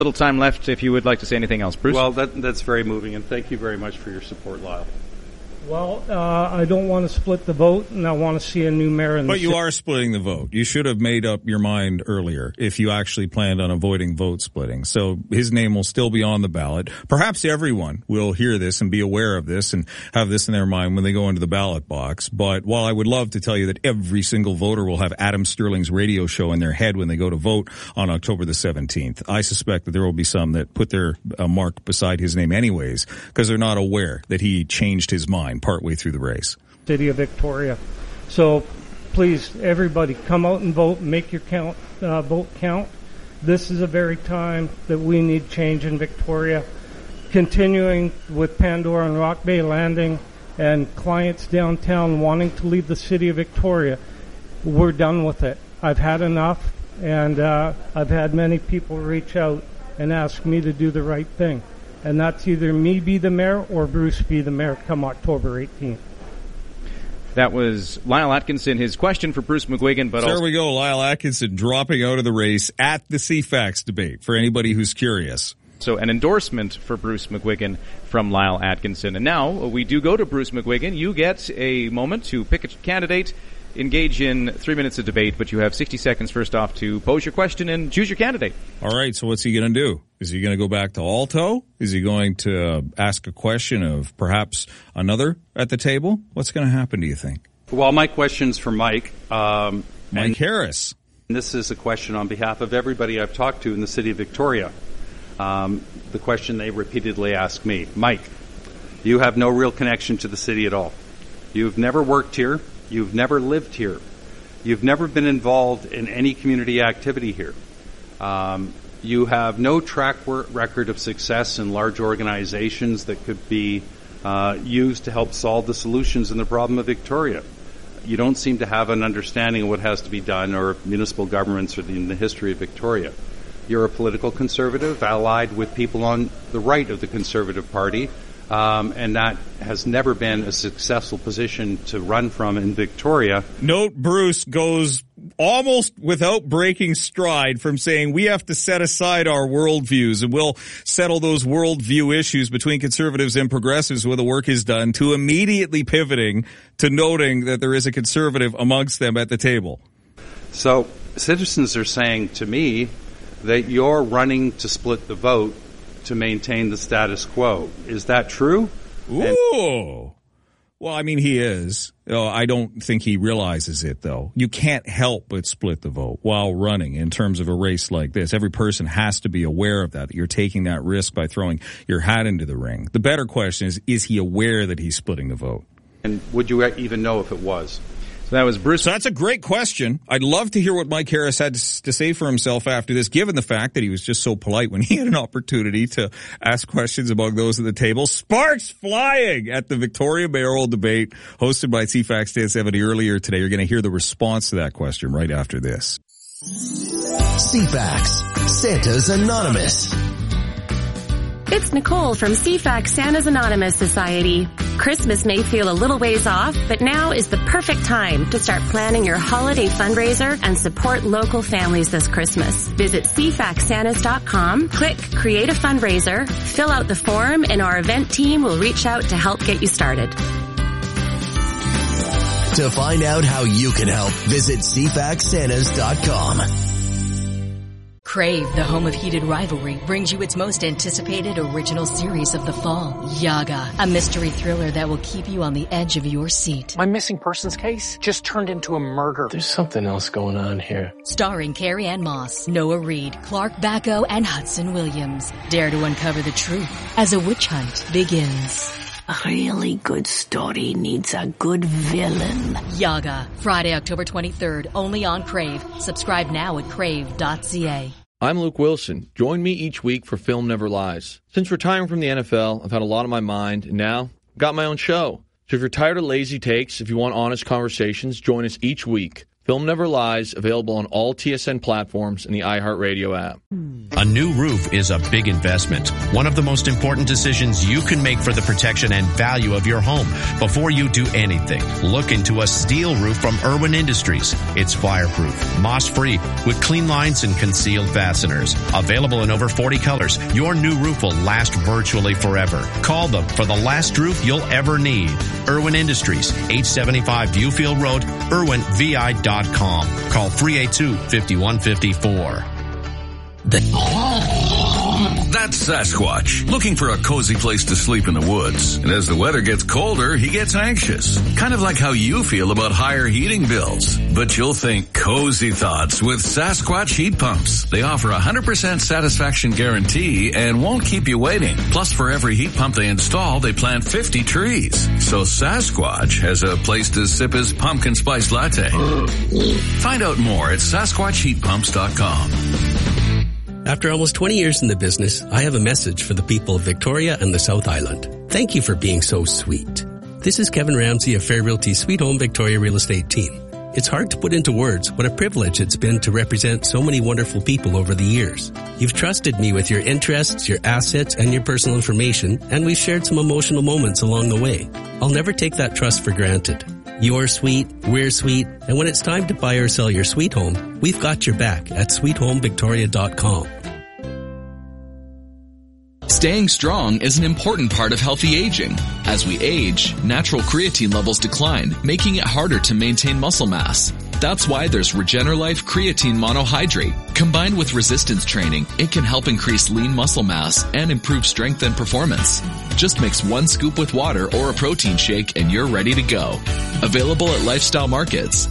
Little time left if you would like to say anything else. Bruce? Well, that's very moving, and thank you very much for your support, Lyle. Well, I don't want to split the vote, and I want to see a new mayor in the city. But you are splitting the vote. You should have made up your mind earlier if you actually planned on avoiding vote splitting. So his name will still be on the ballot. Perhaps everyone will hear this and be aware of this and have this in their mind when they go into the ballot box. But while I would love to tell you that every single voter will have Adam Sterling's radio show in their head when they go to vote on October the 17th, I suspect that there will be some that put their mark beside his name anyways because they're not aware that he changed his mind partway through the race. City of Victoria. So please, everybody, come out and vote. Make your vote count. This is a very time that we need change in Victoria. Continuing with Pandora and Rock Bay Landing and clients downtown wanting to leave the City of Victoria, we're done with it. I've had enough, and I've had many people reach out and ask me to do the right thing. And that's either me be the mayor or Bruce be the mayor come October 18th. That was Lyle Atkinson, his question for Bruce McGuigan. But there we go, Lyle Atkinson dropping out of the race at the CFAX debate, for anybody who's curious. So an endorsement for Bruce McGuigan from Lyle Atkinson. And now we do go to Bruce McGuigan. You get a moment to pick a candidate, engage in 3 minutes of debate, but you have 60 seconds first off to pose your question and choose your candidate. All right, so what's he going to do? Is he going to go back to Alto? Is he going to ask a question of perhaps another at the table? What's going to happen, do you think? Well, my question's for Mike. Mike Harris. And this is a question on behalf of everybody I've talked to in the City of Victoria. The question they repeatedly ask me. Mike, you have no real connection to the city at all. You've never worked here. You've never lived here. You've never been involved in any community activity here. You have no track record of success in large organizations that could be used to help solve the solutions in the problem of Victoria. You don't seem to have an understanding of what has to be done or municipal governments or in the history of Victoria. You're a political conservative allied with people on the right of the Conservative Party. And that has never been a successful position to run from in Victoria. Note Bruce goes almost without breaking stride from saying we have to set aside our worldviews and we'll settle those worldview issues between conservatives and progressives when the work is done, to immediately pivoting to noting that there is a conservative amongst them at the table. So citizens are saying to me that you're running to split the vote to maintain the status quo. Is that true? Ooh. Well, I mean, he is. I don't think he realizes it, though. You can't help but split the vote while running in terms of a race like this. Every person has to be aware of that you're taking that risk by throwing your hat into the ring. The better question is he aware that he's splitting the vote? And would you even know if it was? That was Bruce. So that's a great question. I'd love to hear what Mike Harris had to say for himself after this, given the fact that he was just so polite when he had an opportunity to ask questions among those at the table. Sparks flying at the Victoria mayoral debate hosted by CFAX 1070 earlier today. You're going to hear the response to that question right after this. CFAX, Santa's Anonymous. It's Nicole from CFAX Santa's Anonymous Society. Christmas may feel a little ways off, but now is the perfect time to start planning your holiday fundraiser and support local families this Christmas. Visit cfaxsantas.com, click Create a Fundraiser, fill out the form, and our event team will reach out to help get you started. To find out how you can help, visit cfaxsantas.com. Crave, the home of heated rivalry, brings you its most anticipated original series of the fall, Yaga, a mystery thriller that will keep you on the edge of your seat. My missing persons case just turned into a murder. There's something else going on here. Starring Carrie Ann Moss, Noah Reid, Clark Bacco, and Hudson Williams. Dare to uncover the truth as a witch hunt begins. A really good story needs a good villain. Yaga, Friday, October 23rd, only on Crave. Subscribe now at crave.ca. I'm Luke Wilson. Join me each week for Film Never Lies. Since retiring from the NFL, I've had a lot on my mind, and now I've got my own show. So if you're tired of lazy takes, if you want honest conversations, join us each week. Film Never Lies, available on all TSN platforms and the iHeartRadio app. A new roof is a big investment. One of the most important decisions you can make for the protection and value of your home. Before you do anything, look into a steel roof from Irwin Industries. It's fireproof, moss-free, with clean lines and concealed fasteners. Available in over 40 colors, your new roof will last virtually forever. Call them for the last roof you'll ever need. Irwin Industries, 875 Viewfield Road, IrwinVI.com. Call 382-5154. That's Sasquatch, looking for a cozy place to sleep in the woods. And as the weather gets colder, he gets anxious. Kind of like how you feel about higher heating bills. But you'll think cozy thoughts with Sasquatch heat pumps. They offer 100% satisfaction guarantee and won't keep you waiting. Plus, for every heat pump they install, they plant 50 trees. So Sasquatch has a place to sip his pumpkin spice latte. Find out more at SasquatchHeatPumps.com. After almost 20 years in the business, I have a message for the people of Victoria and the South Island. Thank you for being so sweet. This is Kevin Ramsey of Fair Realty Sweet Home Victoria Real Estate Team. It's hard to put into words what a privilege it's been to represent so many wonderful people over the years. You've trusted me with your interests, your assets, and your personal information, and we've shared some emotional moments along the way. I'll never take that trust for granted. You're sweet, we're sweet, and when it's time to buy or sell your sweet home, we've got your back at sweethomevictoria.com. Staying strong is an important part of healthy aging. As we age, natural creatine levels decline, making it harder to maintain muscle mass. That's why there's RegenerLife Creatine Monohydrate. Combined with resistance training, it can help increase lean muscle mass and improve strength and performance. Just mix 1 scoop with water or a protein shake and you're ready to go. Available at Lifestyle Markets.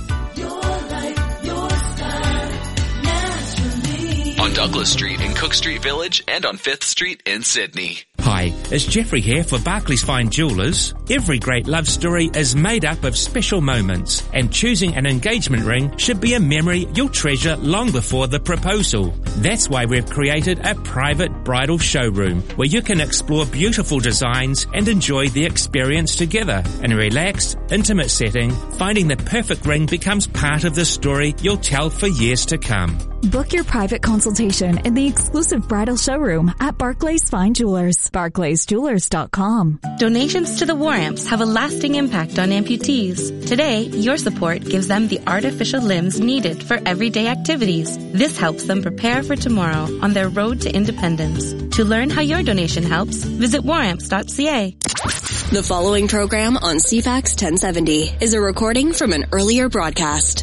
On Douglas Street in Cook Street Village and on 5th Street in Sydney. Hi, it's Jeffrey here for Barclays Fine Jewellers. Every great love story is made up of special moments, and choosing an engagement ring should be a memory you'll treasure long before the proposal. That's why we've created a private bridal showroom where you can explore beautiful designs and enjoy the experience together. In a relaxed, intimate setting, finding the perfect ring becomes part of the story you'll tell for years to come. Book your private consultation in the exclusive bridal showroom at Barclays Fine Jewellers. BarclaysJewellers.com. Donations to the War Amps have a lasting impact on amputees. Today, your support gives them the artificial limbs needed for everyday activities. This helps them prepare for tomorrow on their road to independence. To learn how your donation helps, visit waramps.ca. The following program on CFAX 1070 is a recording from an earlier broadcast.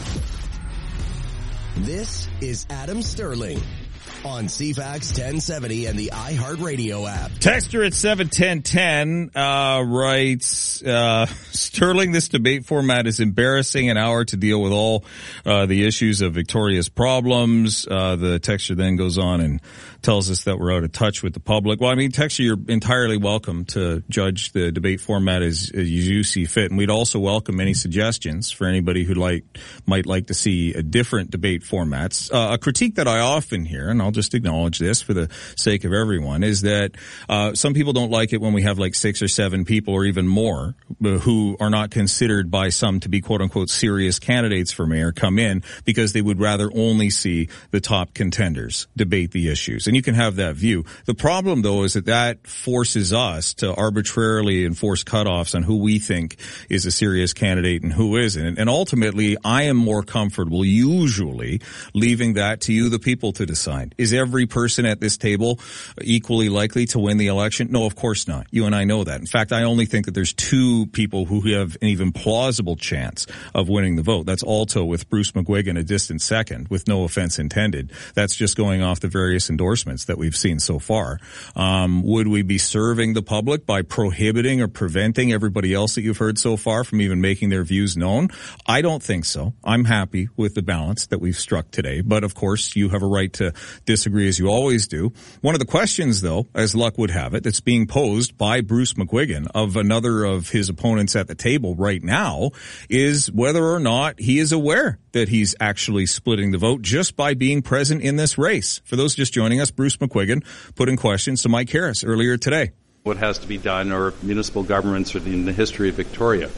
This is Adam Sterling on CFAX 1070 and the iHeartRadio app. Texter at 71010 writes, Sterling, this debate format is embarrassing. An hour to deal with all the issues of Victoria's problems. The texter then goes on and tells us that we're out of touch with the public. Well, I mean, texter, you're entirely welcome to judge the debate format as you see fit. And we'd also welcome any suggestions for anybody who might like to see a different debate formats. A critique that I often hear, and I'll just acknowledge this for the sake of everyone, is that some people don't like it when we have like 6 or 7 people or even more who are not considered by some to be quote unquote serious candidates for mayor come in because they would rather only see the top contenders debate the issues. And you can have that view. The problem, though, is that forces us to arbitrarily enforce cutoffs on who we think is a serious candidate and who isn't. And ultimately, I am more comfortable usually leaving that to you, the people, to decide. Is every person at this table equally likely to win the election? No, of course not. You and I know that. In fact, I only think that there's 2 people who have an even plausible chance of winning the vote. That's Alto with Bruce McGuigan a distant second, with no offense intended. That's just going off the various endorsements that we've seen so far. Would we be serving the public by prohibiting or preventing everybody else that you've heard so far from even making their views known? I don't think so. I'm happy with the balance that we've struck today. But of course, you have a right to disagree as you always do. One of the questions, though, as luck would have it, that's being posed by Bruce McGuigan of another of his opponents at the table right now is whether or not he is aware that he's actually splitting the vote just by being present in this race. For those just joining us, Bruce McGuigan putting questions to Mike Harris earlier today. What has to be done, or municipal governments in the history of Victoria.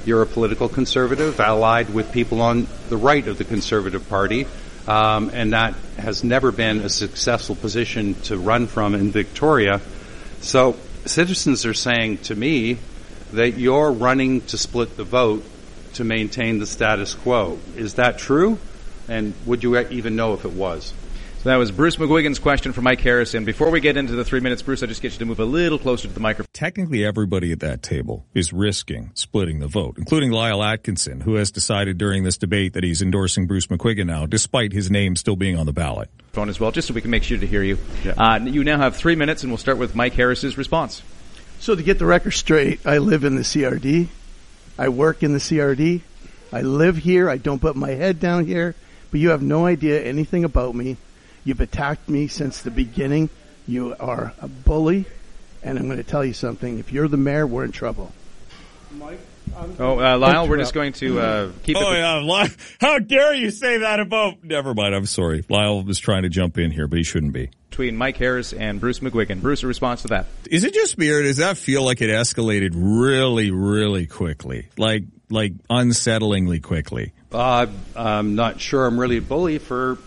You're a political conservative allied with people on the right of the Conservative Party, and that has never been a successful position to run from in Victoria. So citizens are saying to me that you're running to split the vote to maintain the status quo. Is that true? And would you even know if it was? So that was Bruce McGuigan's question for Mike Harrison. Before we get into the 3 minutes, Bruce, I just get you to move a little closer to the microphone. Technically, everybody at that table is risking splitting the vote, including Lyle Atkinson, who has decided during this debate that he's endorsing Bruce McGuigan now, despite his name still being on the ballot. Phone as well, just so we can make sure to hear you. Yeah. You now have 3 minutes, and we'll start with Mike Harris's response. So to get the record straight, I live in the CRD. I work in the CRD. I live here. I don't put my head down here. But you have no idea anything about me. You've attacked me since the beginning. You are a bully. And I'm going to tell you something. If you're the mayor, we're in trouble. Mike? Lyle, we're just going to keep it. Oh, yeah. Lyle, how dare you say that about... Never mind. I'm sorry. Lyle was trying to jump in here, but he shouldn't be. Between Mike Harris and Bruce McGuigan. Bruce, a response to that? Is it just me, or does that feel like it escalated really, really quickly? Like unsettlingly quickly? I'm not sure I'm really a bully for...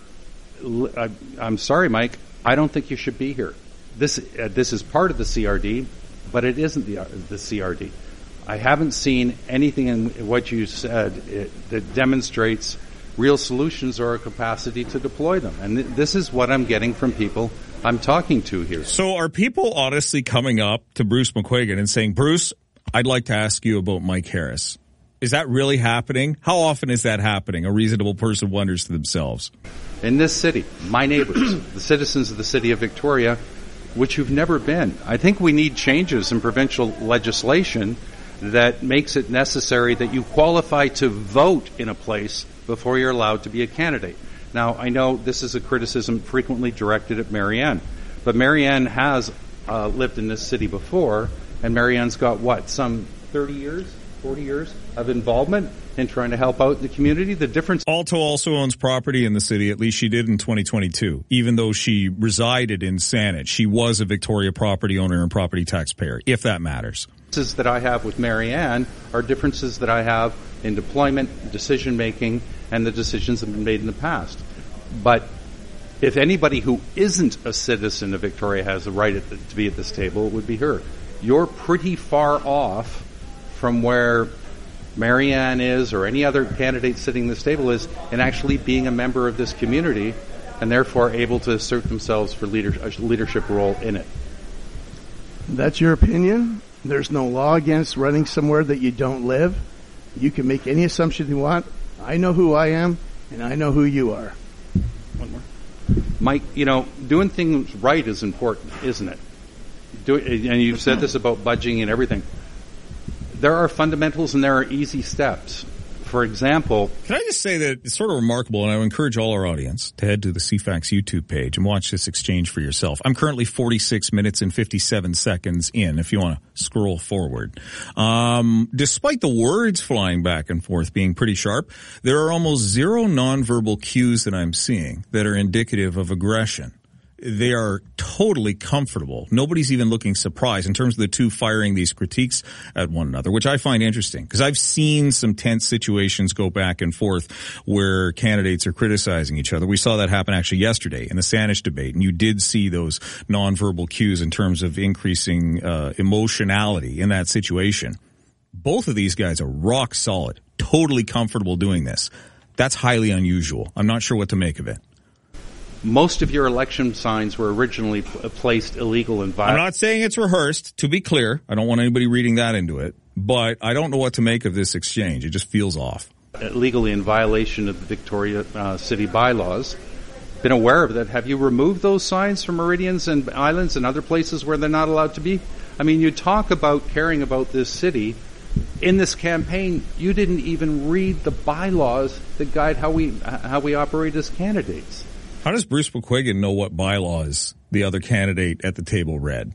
I'm sorry, Mike. I don't think you should be here. This is part of the CRD, but it isn't the CRD. I haven't seen anything in what you said that demonstrates real solutions or a capacity to deploy them. And this is what I'm getting from people I'm talking to here. So are people honestly coming up to Bruce McGuigan and saying, Bruce, I'd like to ask you about Mike Harris? Is that really happening? How often is that happening? A reasonable person wonders to themselves. In this city, my neighbors, the citizens of the city of Victoria, which you've never been. I think we need changes in provincial legislation that makes it necessary that you qualify to vote in a place before you're allowed to be a candidate. Now, I know this is a criticism frequently directed at Marianne, but Marianne has lived in this city before, and Marianne's got, some 30 years, 40 years of involvement in trying to help out the community. The difference... Alto also owns property in the city, at least she did in 2022, even though she resided in Saanich. She was a Victoria property owner and property taxpayer, if that matters. Differences that I have with Marianne are differences that I have in deployment, decision-making, and the decisions that have been made in the past. But if anybody who isn't a citizen of Victoria has a right to be at this table, it would be her. You're pretty far off from where Marianne is or any other candidate sitting at this table is in actually being a member of this community and therefore able to assert themselves for a leadership role in it. That's your opinion. There's no law against running somewhere that you don't live. You can make any assumption you want. I know who I am, and I know who you are. One more. Mike, doing things right is important, isn't it? And you've said this about budgeting and everything. There are fundamentals and there are easy steps. For example... Can I just say that it's sort of remarkable, and I would encourage all our audience to head to the CFAX YouTube page and watch this exchange for yourself. I'm currently 46 minutes and 57 seconds in, if you want to scroll forward. Despite the words flying back and forth being pretty sharp, there are almost zero nonverbal cues that I'm seeing that are indicative of aggression. They are totally comfortable. Nobody's even looking surprised in terms of the two firing these critiques at one another, which I find interesting because I've seen some tense situations go back and forth where candidates are criticizing each other. We saw that happen actually yesterday in the Saanich debate, and you did see those nonverbal cues in terms of increasing emotionality in that situation. Both of these guys are rock solid, totally comfortable doing this. That's highly unusual. I'm not sure what to make of it. Most of your election signs were originally placed illegal and violent. I'm not saying it's rehearsed, to be clear. I don't want anybody reading that into it. But I don't know what to make of this exchange. It just feels off. Legally in violation of the Victoria City bylaws. Been aware of that. Have you removed those signs from meridians and islands and other places where they're not allowed to be? I mean, you talk about caring about this city. In this campaign, you didn't even read the bylaws that guide how we operate as candidates. How does Bruce McGuigan know what bylaws the other candidate at the table read?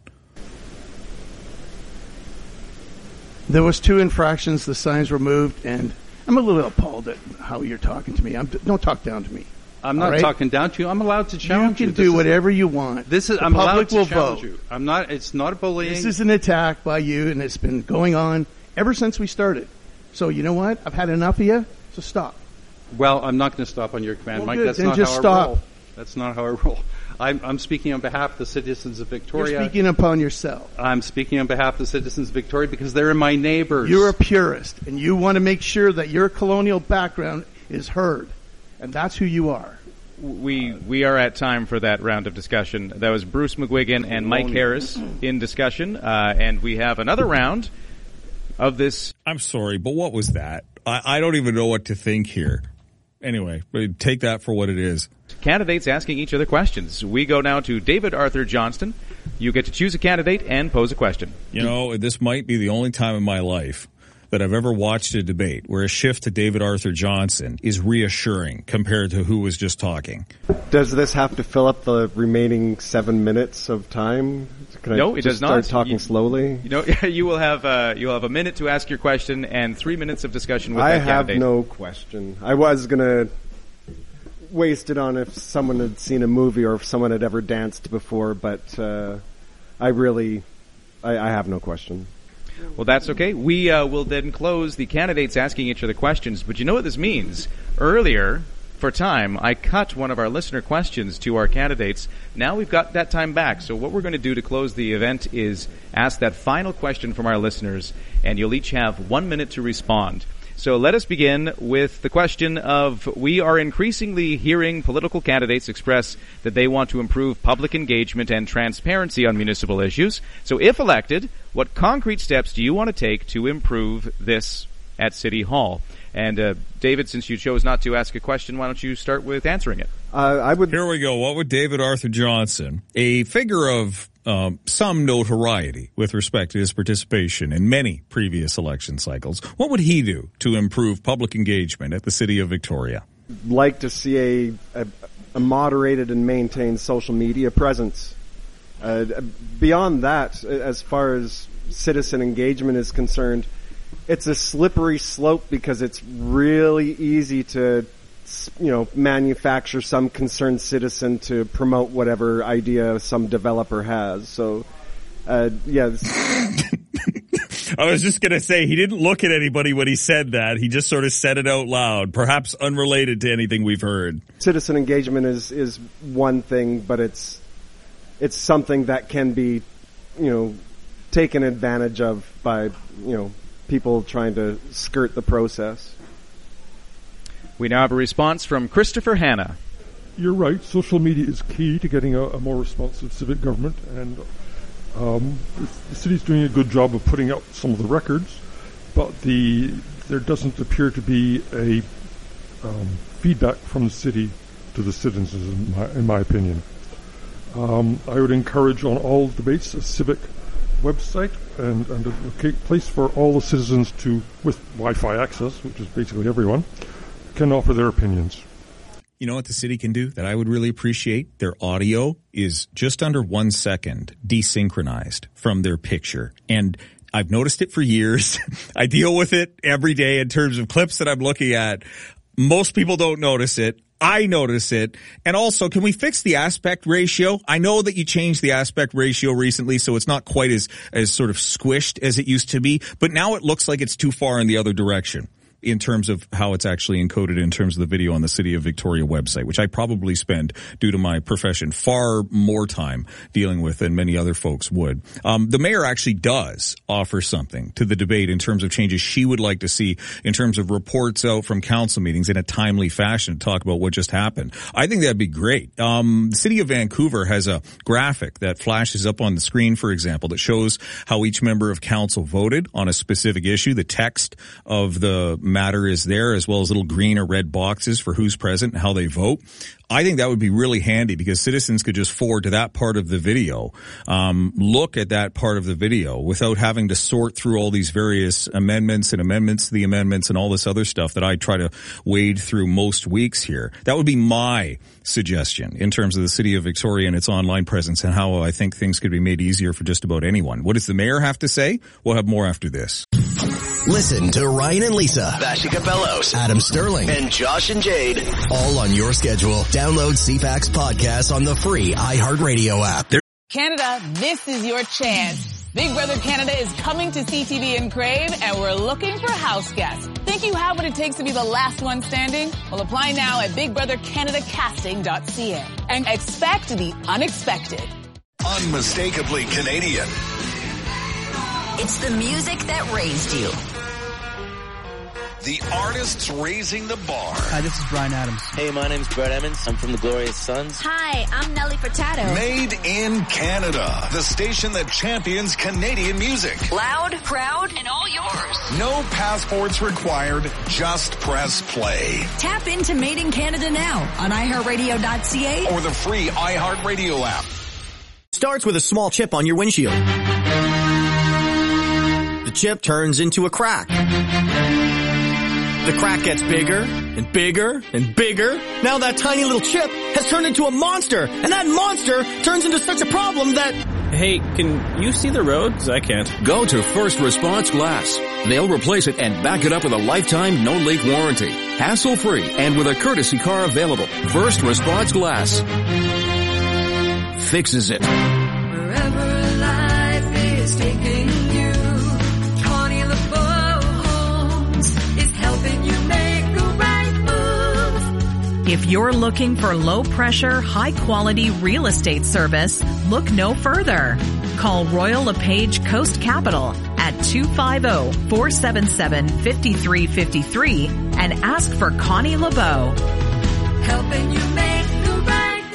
There was 2 infractions. The signs were moved, and I'm a little appalled at how you're talking to me. Don't talk down to me. I'm not talking down to you. I'm allowed to challenge you. You can do whatever you want. I'm allowed to challenge you. I'm not. It's not bullying. This is an attack by you, and it's been going on ever since we started. So you know what? I've had enough of you, so stop. Well, I'm not going to stop on your command, Well, Mike. good. That's Then not just how I stop. roll. That's not how I roll. I'm speaking on behalf of the citizens of Victoria. You're speaking upon yourself. I'm speaking on behalf of the citizens of Victoria because they're my neighbors. You're a purist, and you want to make sure that your colonial background is heard, and that's who you are. We are at time for that round of discussion. That was Bruce McGuigan and Mike Harris in discussion, and we have another round of this. I'm sorry, but what was that? I don't even know what to think here. Anyway, take that for what it is. Candidates asking each other questions. We go now to David Arthur Johnston. You get to choose a candidate and pose a question. You know, this might be the only time in my life that I've ever watched a debate where a shift to David Arthur Johnson is reassuring compared to who was just talking. Does this have to fill up the remaining 7 minutes of time? No, it does not. Start talking slowly. You know, you'll have a minute to ask your question and 3 minutes of discussion with that candidate. I have no question. I was gonna waste it on if someone had seen a movie or if someone had ever danced before, but I have no question. Well, that's okay. We will then close the candidates asking each other questions. But you know what this means? Earlier, for time, I cut one of our listener questions to our candidates. Now we've got that time back. So what we're going to do to close the event is ask that final question from our listeners, and you'll each have 1 minute to respond. So let us begin with the question of, we are increasingly hearing political candidates express that they want to improve public engagement and transparency on municipal issues. So if elected, what concrete steps do you want to take to improve this at City Hall? And David, since you chose not to ask a question, why don't you start with answering it? Here we go. What would David Arthur Johnson, a figure of some notoriety with respect to his participation in many previous election cycles, what would he do to improve public engagement at the City of Victoria? Like to see a moderated and maintained social media presence. Beyond that, as far as citizen engagement is concerned, it's a slippery slope because it's really easy to manufacture some concerned citizen to promote whatever idea some developer has. So, yeah. I was just going to say, he didn't look at anybody when he said that. He just sort of said it out loud, perhaps unrelated to anything we've heard. Citizen engagement is one thing, but it's something that can be, taken advantage of by, people trying to skirt the process. We now have a response from Christopher Hanna. You're right. Social media is key to getting a more responsive civic government, and the city's doing a good job of putting out some of the records, but there doesn't appear to be a feedback from the city to the citizens, in my opinion. I would encourage on all debates a civic website and a place for all the citizens to, with Wi-Fi access, which is basically everyone, can offer their opinions. You know what the city can do that I would really appreciate? Their audio is just under 1 second desynchronized from their picture. And I've noticed it for years. I deal with it every day in terms of clips that I'm looking at. Most people don't notice it. I notice it. And also, can we fix the aspect ratio? I know that you changed the aspect ratio recently, so it's not quite as sort of squished as it used to be. But now it looks like it's too far in the other direction in terms of how it's actually encoded in terms of the video on the City of Victoria website, which I probably spend, due to my profession, far more time dealing with than many other folks would. The mayor actually does offer something to the debate in terms of changes she would like to see in terms of reports out from council meetings in a timely fashion to talk about what just happened. I think that'd be great. The City of Vancouver has a graphic that flashes up on the screen, for example, that shows how each member of council voted on a specific issue. The text of the matter is there, as well as little green or red boxes for who's present and how they vote. I think that would be really handy because citizens could just forward to that part of the video, look at that part of the video without having to sort through all these various amendments and amendments to the amendments and all this other stuff that I try to wade through most weeks here. That would be my suggestion in terms of the City of Victoria and its online presence and how I think things could be made easier for just about anyone. What does the mayor have to say? We'll have more after this. Listen to Ryan and Lisa, Vashika Bellows, Adam Sterling, and Josh and Jade, all on your schedule. Download CFAX podcast on the free iHeartRadio app. Canada, this is your chance. Big Brother Canada is coming to CTV and Crave, and we're looking for house guests. Think you have what it takes to be the last one standing? Well, apply now at BigBrotherCanadaCasting.ca and expect the unexpected. Unmistakably Canadian. It's the music that raised you. The artists raising the bar. Hi, this is Bryan Adams. Hey, my name's Brett Emmons. I'm from the Glorious Sons. Hi, I'm Nelly Furtado. Made in Canada. The station that champions Canadian music. Loud, proud, and all yours. No passports required. Just press play. Tap into Made in Canada now on iHeartRadio.ca or the free iHeartRadio app. Starts with a small chip on your windshield. The chip turns into a crack. The crack gets bigger and bigger and bigger. Now that tiny little chip has turned into a monster, and that monster turns into such a problem that... Hey, can you see the road? 'Cause I can't. Go to First Response Glass. They'll replace it and back it up with a lifetime no-leak warranty. Hassle-free and with a courtesy car available. First Response Glass fixes it. Wherever life is taking you, Connie LeBeau Homes is helping you make the right move. If you're looking for low-pressure, high-quality real estate service, look no further. Call Royal LePage Coast Capital at 250-477-5353 and ask for Connie LeBeau. Helping you make the right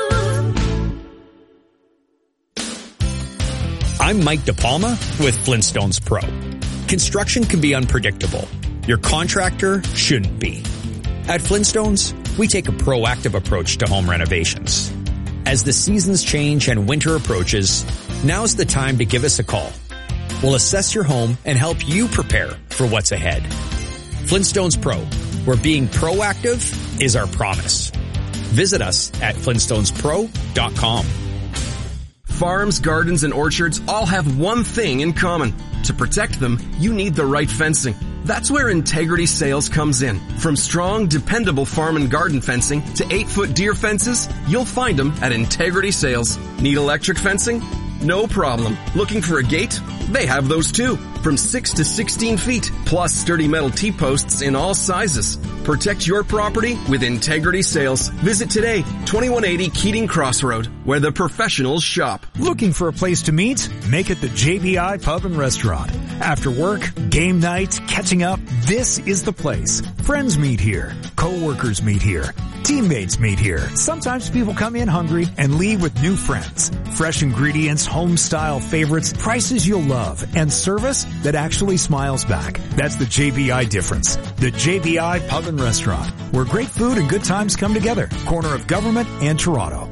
move. I'm Mike DePalma with Flintstones Pro. Construction can be unpredictable. Your contractor shouldn't be. At Flintstones, we take a proactive approach to home renovations. As the seasons change and winter approaches, now's the time to give us a call. We'll assess your home and help you prepare for what's ahead. Flintstones Pro, where being proactive is our promise. Visit us at flintstonespro.com. Farms, gardens, and orchards all have one thing in common. To protect them, you need the right fencing. That's where Integrity Sales comes in. From strong, dependable farm and garden fencing to 8-foot deer fences, you'll find them at Integrity Sales. Need electric fencing? No problem. Looking for a gate? They have those too. From 6 to 16 feet, plus sturdy metal T-posts in all sizes. Protect your property with Integrity Sales. Visit today, 2180 Keating Crossroad, where the professionals shop. Looking for a place to meet? Make it the JBI Pub and Restaurant. After work, game night, catching up, this is the place. Friends meet here. Co-workers meet here. Teammates meet here. Sometimes people come in hungry and leave with new friends. Fresh ingredients, home-style favorites, prices you'll love, and service that actually smiles back. That's the JBI difference. The JBI Pub and Restaurant, where great food and good times come together. Corner of Government and Toronto.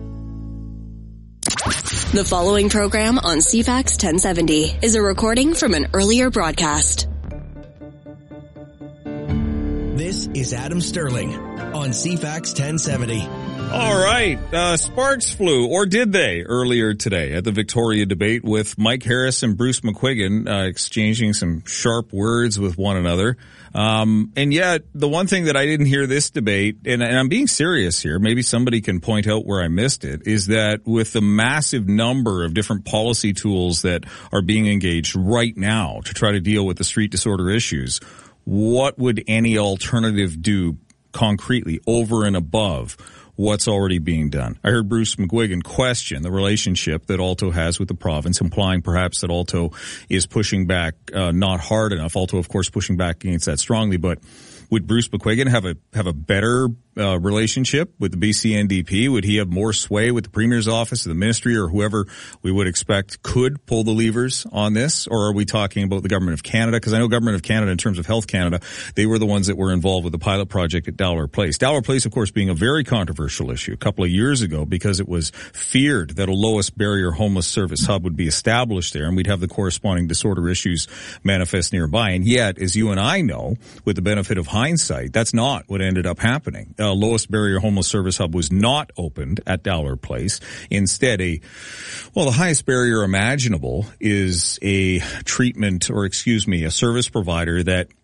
The following program on CFAX 1070 is a recording from an earlier broadcast. This is Adam Sterling on CFAX 1070. All right. Sparks flew, or did they, earlier today at the Victoria debate with Mike Harris and Bruce McQuiggan exchanging some sharp words with one another. And yet, the one thing that I didn't hear this debate, and I'm being serious here, maybe somebody can point out where I missed it, is that with the massive number of different policy tools that are being engaged right now to try to deal with the street disorder issues, what would any alternative do concretely over and above what's already being done? I heard Bruce McQuiggan question the relationship that Alto has with the province, implying perhaps that Alto is pushing back not hard enough. Alto, of course, pushing back against that strongly, but would Bruce McQuiggan have a better relationship with the BC NDP? Would he have more sway with the Premier's office, or the ministry, or whoever we would expect could pull the levers on this? Or are we talking about the Government of Canada? Because I know Government of Canada, in terms of Health Canada, they were the ones that were involved with the pilot project at Dowler Place. Dowler Place, of course, being a very controversial issue a couple of years ago because it was feared that a lowest barrier homeless service hub would be established there and we'd have the corresponding disorder issues manifest nearby. And yet, as you and I know, with the benefit of hindsight, that's not what ended up happening. Lowest barrier homeless service hub was not opened at Dowler Place. Instead, the highest barrier imaginable is a service provider that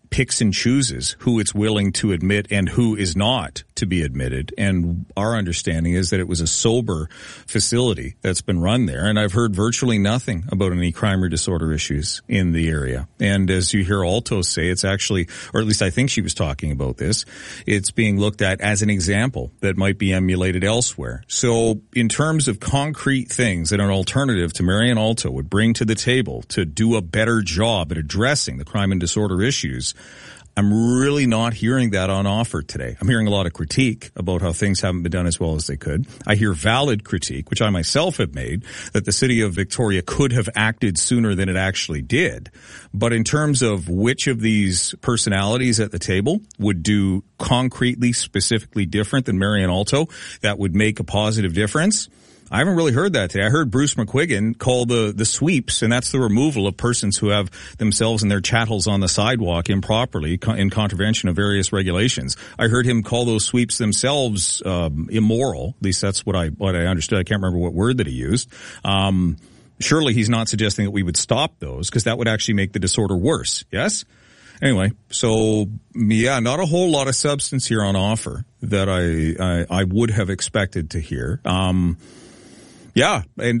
picks and chooses who it's willing to admit and who is not to be admitted. And our understanding is that it was a sober facility that's been run there. And I've heard virtually nothing about any crime or disorder issues in the area. And as you hear Alto say, it's actually, or at least I think she was talking about this, it's being looked at as an example that might be emulated elsewhere. So in terms of concrete things that an alternative to Marion Alto would bring to the table to do a better job at addressing the crime and disorder issues, I'm really not hearing that on offer today. I'm hearing a lot of critique about how things haven't been done as well as they could. I hear valid critique, which I myself have made, that the city of Victoria could have acted sooner than it actually did. But in terms of which of these personalities at the table would do concretely, specifically different than Marion Alto that would make a positive difference, I haven't really heard that today. I heard Bruce McQuiggan call the sweeps, and that's the removal of persons who have themselves and their chattels on the sidewalk improperly in contravention of various regulations. I heard him call those sweeps themselves immoral. At least that's what I understood. I can't remember what word that he used. Surely he's not suggesting that we would stop those, because that would actually make the disorder worse. Yes? Anyway, so yeah, not a whole lot of substance here on offer that I would have expected to hear. Yeah, and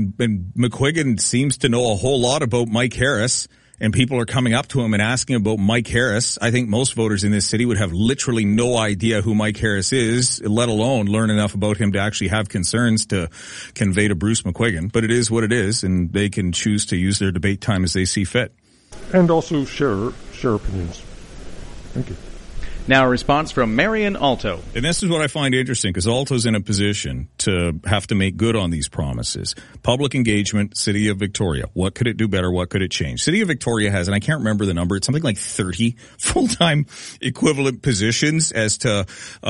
McQuiggan seems to know a whole lot about Mike Harris, and people are coming up to him and asking about Mike Harris. I think most voters in this city would have literally no idea who Mike Harris is, let alone learn enough about him to actually have concerns to convey to Bruce McQuiggan. But it is what it is, and they can choose to use their debate time as they see fit. And also share opinions. Thank you. Now a response from Marion Alto. And this is what I find interesting, because Alto's in a position to have to make good on these promises. Public engagement, City of Victoria. What could it do better? What could it change? City of Victoria has, and I can't remember the number, it's something like 30 full-time equivalent positions as to,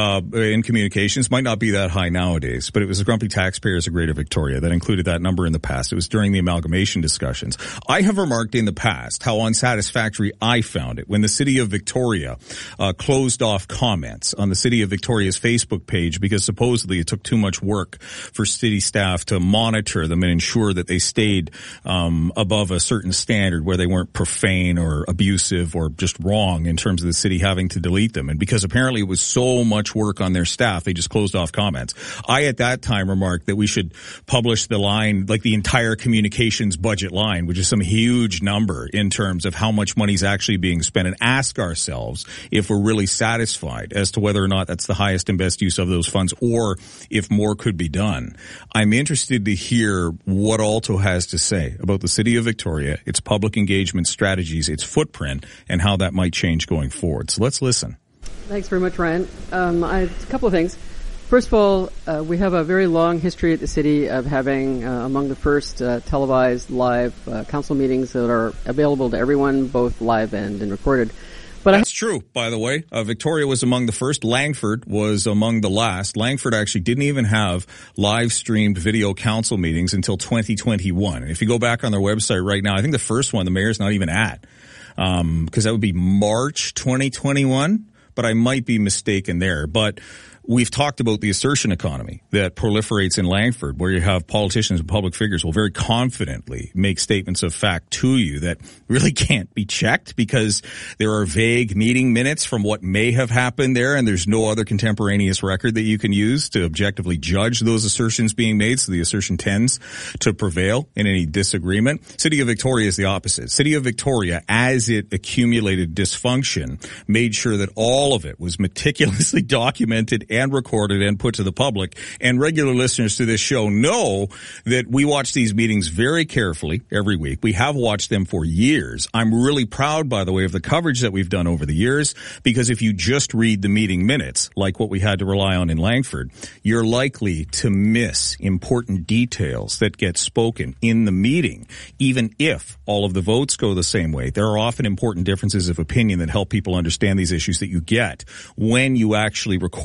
in communications. Might not be that high nowadays, but it was the Grumpy Taxpayers of Greater Victoria that included that number in the past. It was during the amalgamation discussions. I have remarked in the past how unsatisfactory I found it when the City of Victoria, closed off comments on the City of Victoria's Facebook page because supposedly it took too much work for city staff to monitor them and ensure that they stayed above a certain standard where they weren't profane or abusive or just wrong in terms of the city having to delete them. And because apparently it was so much work on their staff, they just closed off comments. I at that time remarked that we should publish the line, like the entire communications budget line, which is some huge number in terms of how much money is actually being spent, and ask ourselves if we're really satisfied as to whether or not that's the highest and best use of those funds, or if more could be done. I'm interested to hear what Alto has to say about the City of Victoria, its public engagement strategies, its footprint, and how that might change going forward. So let's listen. Thanks very much, Ryan. A couple of things. First of all, we have a very long history at the city of having among the first televised live council meetings that are available to everyone, both live and recorded. But that's true, by the way. Victoria was among the first. Langford was among the last. Langford actually didn't even have live-streamed video council meetings until 2021. And if you go back on their website right now, I think the first one the mayor's not even at, because that would be March 2021. But I might be mistaken there. But we've talked about the assertion economy that proliferates in Langford, where you have politicians and public figures will very confidently make statements of fact to you that really can't be checked because there are vague meeting minutes from what may have happened there, and there's no other contemporaneous record that you can use to objectively judge those assertions being made, so the assertion tends to prevail in any disagreement. City of Victoria is the opposite. City of Victoria, as it accumulated dysfunction, made sure that all of it was meticulously documented and recorded and put to the public. And regular listeners to this show know that we watch these meetings very carefully every week. We have watched them for years. I'm really proud, by the way, of the coverage that we've done over the years, because if you just read the meeting minutes, like what we had to rely on in Langford, you're likely to miss important details that get spoken in the meeting. Even if all of the votes go the same way, there are often important differences of opinion that help people understand these issues that you get when you actually record the whole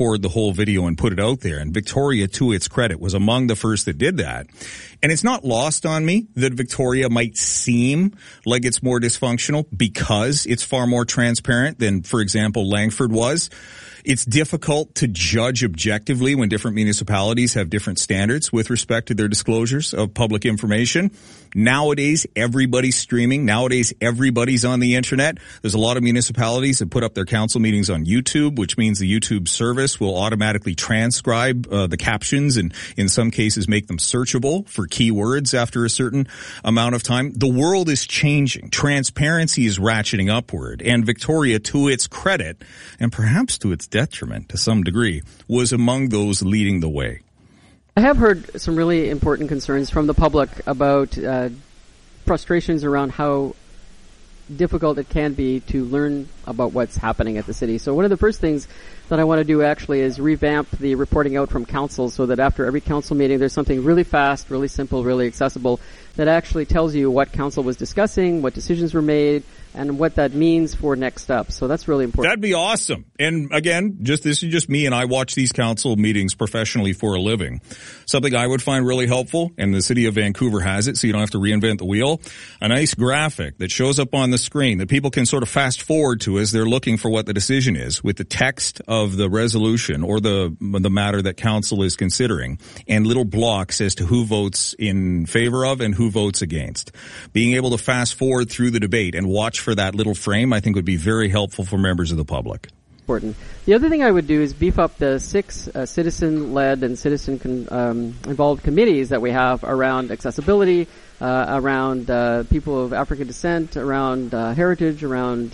full video and put it out there. And Victoria, to its credit, was among the first that did that. And it's not lost on me that Victoria might seem like it's more dysfunctional because it's far more transparent than, for example, Langford was. It's difficult to judge objectively when different municipalities have different standards with respect to their disclosures of public information. Nowadays, everybody's streaming. Nowadays, everybody's on the internet. There's a lot of municipalities that put up their council meetings on YouTube, which means the YouTube service will automatically transcribe the captions and in some cases make them searchable for keywords after a certain amount of time. The world is changing. Transparency is ratcheting upward. And Victoria, to its credit, and perhaps to its detriment to some degree, was among those leading the way. I have heard some really important concerns from the public about frustrations around how difficult it can be to learn about what's happening at the city. So one of the first things that I want to do actually is revamp the reporting out from council so that after every council meeting there's something really fast, really simple, really accessible that actually tells you what council was discussing, what decisions were made, and what that means for next steps. So that's really important. That'd be awesome. And again, this is just me, and I watch these council meetings professionally for a living. Something I would find really helpful, and the city of Vancouver has it, so you don't have to reinvent the wheel, a nice graphic that shows up on the screen that people can sort of fast forward to as they're looking for what the decision is with the text of the resolution or the matter that council is considering, and little blocks as to who votes in favor of and who votes against. Being able to fast forward through the debate and watch for that little frame, I think, would be very helpful for members of the public. Important. The other thing I would do is beef up the 6 citizen-led and citizen-involved committees that we have around accessibility, around people of African descent, around heritage, around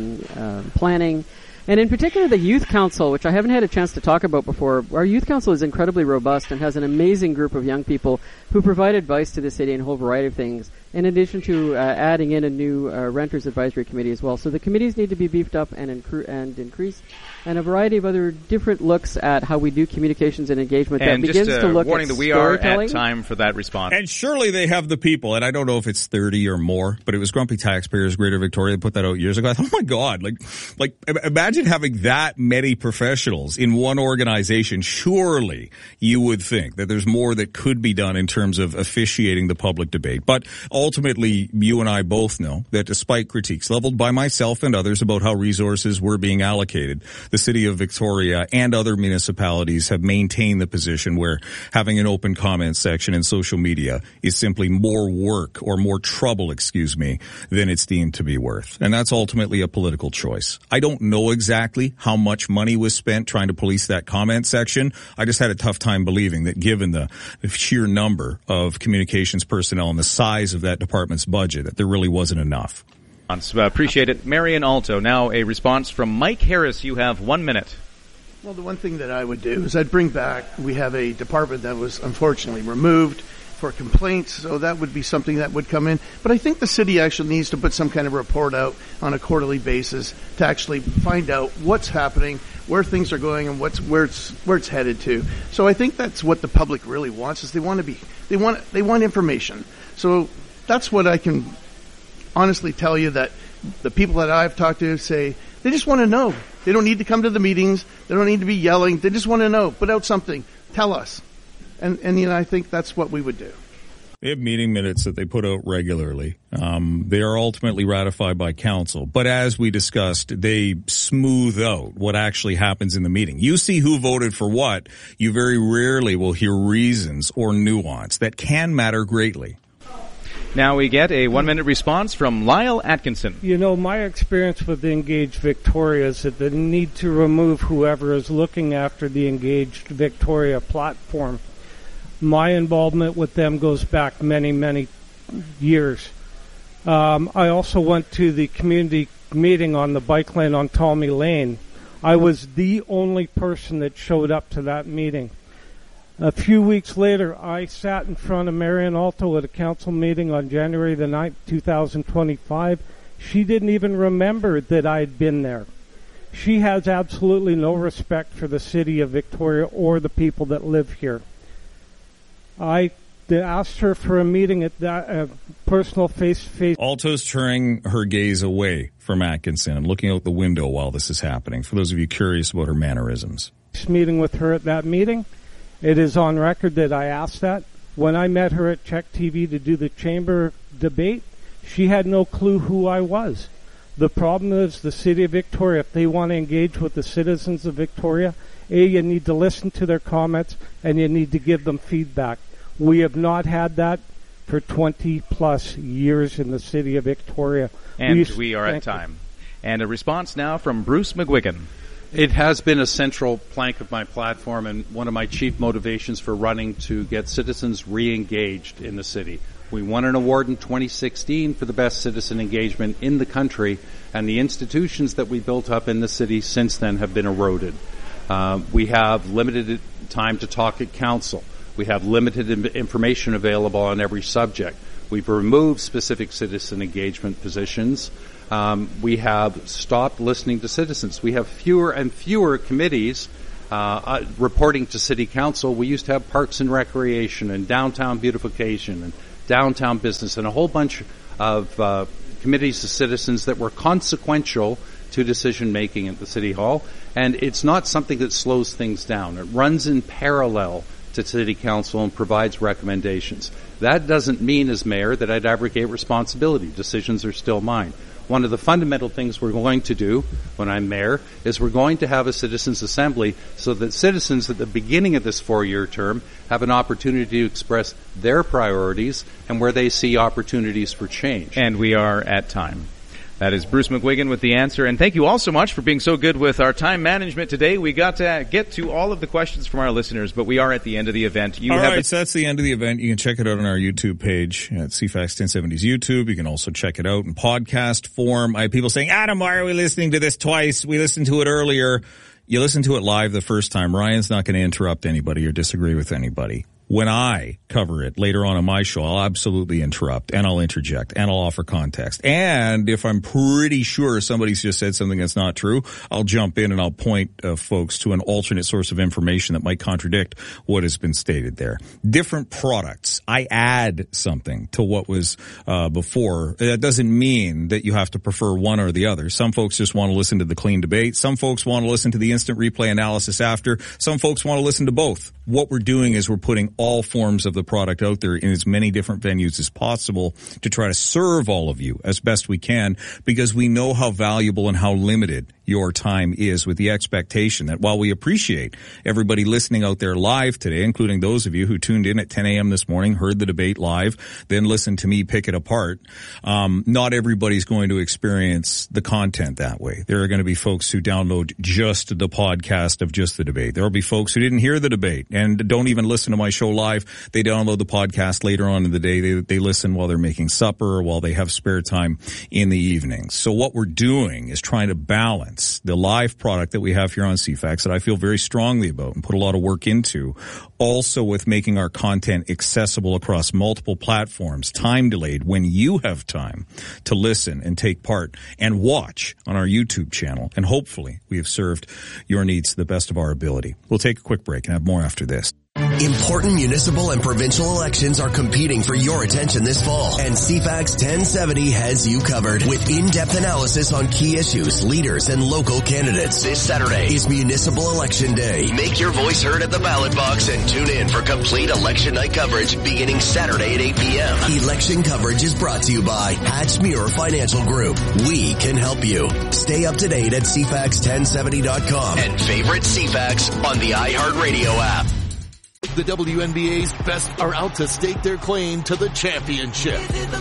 planning. And in particular, the Youth Council, which I haven't had a chance to talk about before. Our Youth Council is incredibly robust and has an amazing group of young people who provide advice to the city in a whole variety of things, in addition to adding in a new Renters Advisory Committee as well. So the committees need to be beefed up and increased, and a variety of other different looks at how we do communications and engagement and that begins to look warning at that we are storytelling. at time for that response. And surely they have the people, and I don't know if it's 30 or more, but it was Grumpy Taxpayers Greater Victoria that put that out years ago. I thought, oh my God, like imagine having that many professionals in one organization. Surely you would think that there's more that could be done in terms of officiating the public debate. But ultimately, you and I both know that despite critiques leveled by myself and others about how resources were being allocated, the city of Victoria and other municipalities have maintained the position where having an open comment section in social media is simply more work or more trouble, than it's deemed to be worth. And that's ultimately a political choice. I don't know exactly how much money was spent trying to police that comment section. I just had a tough time believing that given the sheer number of communications personnel and the size of that department's budget, that there really wasn't enough. Appreciate it. Marion Alto, now a response from Mike Harris. You have 1 minute. Well, the one thing that I would do is I'd bring back, we have a department that was unfortunately removed for complaints, so that would be something that would come in. But I think the city actually needs to put some kind of report out on a quarterly basis to actually find out what's happening, where things are going, and where it's headed to. So I think that's what the public really wants, is they want information. So that's what I can honestly tell you, that the people that I've talked to say they just want to know. They don't need to come to the meetings. They don't need to be yelling. They just want to know. Put out something. Tell us. And I think that's what we would do. They have meeting minutes that they put out regularly. They are ultimately ratified by council. But as we discussed, they smooth out what actually happens in the meeting. You see who voted for what. You very rarely will hear reasons or nuance that can matter greatly. Now we get a 1 minute response from Lyle Atkinson. You know, my experience with the Engaged Victoria is that they need to remove whoever is looking after the Engaged Victoria platform. My involvement with them goes back many, many years. I also went to the community meeting on the bike lane on Tommy Lane. I was the only person that showed up to that meeting. A few weeks later, I sat in front of Marion Alto at a council meeting on January the 9th, 2025. She didn't even remember that I'd been there. She has absolutely no respect for the city of Victoria or the people that live here. I asked her for a meeting at that personal face-to-face. Alto's turning her gaze away from Atkinson and looking out the window while this is happening, for those of you curious about her mannerisms. meeting with her at that meeting. It is on record that I asked that. When I met her at Czech TV to do the chamber debate, she had no clue who I was. The problem is the City of Victoria, if they want to engage with the citizens of Victoria, you need to listen to their comments and you need to give them feedback. We have not had that for 20 plus years in the City of Victoria. And we are at time. And a response now from Bruce McGuigan. It has been a central plank of my platform and one of my chief motivations for running to get citizens re-engaged in the city. We won an award in 2016 for the best citizen engagement in the country, and the institutions that we built up in the city since then have been eroded. We have limited time to talk at council. We have limited information available on every subject. We've removed specific citizen engagement positions. We have stopped listening to citizens. We have fewer and fewer committees reporting to City Council. We used to have Parks and Recreation and Downtown Beautification and Downtown Business and a whole bunch of committees of citizens that were consequential to decision-making at the City Hall. And it's not something that slows things down. It runs in parallel to City Council and provides recommendations. That doesn't mean, as mayor, that I'd abrogate responsibility. Decisions are still mine. One of the fundamental things we're going to do when I'm mayor is we're going to have a citizens' assembly so that citizens at the beginning of this 4-year term have an opportunity to express their priorities and where they see opportunities for change. And we are at time. That is Bruce McGuigan with the answer. And thank you all so much for being so good with our time management today. We got to get to all of the questions from our listeners, but we are at the end of the event. So that's the end of the event. You can check it out on our YouTube page at CFAX 1070's YouTube. You can also check it out in podcast form. I have people saying, Adam, why are we listening to this twice? We listened to it earlier. You listen to it live the first time. Ryan's not going to interrupt anybody or disagree with anybody. When I cover it later on my show, I'll absolutely interrupt and I'll interject and I'll offer context. And if I'm pretty sure somebody's just said something that's not true, I'll jump in and I'll point folks to an alternate source of information that might contradict what has been stated there. Different products. I add something to what was before. That doesn't mean that you have to prefer one or the other. Some folks just want to listen to the clean debate. Some folks want to listen to the instant replay analysis after. Some folks want to listen to both. What we're doing is we're putting all forms of the product out there in as many different venues as possible to try to serve all of you as best we can, because we know how valuable and how limited your time is, with the expectation that while we appreciate everybody listening out there live today, including those of you who tuned in at 10 a.m. this morning, heard the debate live, then listened to me pick it apart, not everybody's going to experience the content that way. There are going to be folks who download just the podcast of just the debate. There will be folks who didn't hear the debate and don't even listen to my show live. They download the podcast later on in the day. They listen while they're making supper or while they have spare time in the evenings. So what we're doing is trying to balance the live product that we have here on CFAX that I feel very strongly about and put a lot of work into, also with making our content accessible across multiple platforms, time delayed, when you have time to listen and take part and watch on our YouTube channel. And hopefully we have served your needs to the best of our ability. We'll take a quick break and have more after this. Important municipal and provincial elections are competing for your attention this fall, and CFAX 1070 has you covered with in-depth analysis on key issues, leaders, and local candidates. This Saturday is Municipal Election Day. Make your voice heard at the ballot box and tune in for complete election night coverage beginning Saturday at 8 p.m. Election coverage is brought to you by Hatchmuir Financial Group. We can help you. Stay up to date at CFAX1070.com and favorite CFAX on the iHeartRadio app. The WNBA's best are out to stake their claim to the championship.